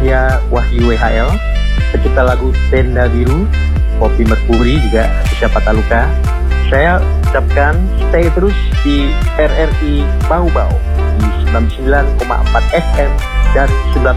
Saya Wahyu WHL, pencipta lagu Tenda Biru, Kopi Merkuri juga Siapa Taluka. Saya ucapkan stay terus di RRI Bau Bau di 99,4 FM dan 9